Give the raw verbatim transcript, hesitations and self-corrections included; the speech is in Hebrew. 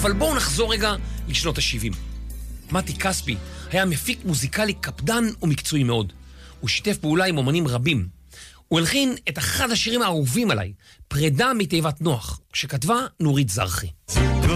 אבל בואו נחזור רגע לשנות ה-שבעים. מתי כספי היה מפיק מוזיקלי קפדן ומקצועי מאוד. הוא שיתף פעולה עם אומנים רבים. הוא הלחין את אחד השירים האהובים עליי, פרידה מתיבת נוח, שכתבה נורית זרחי.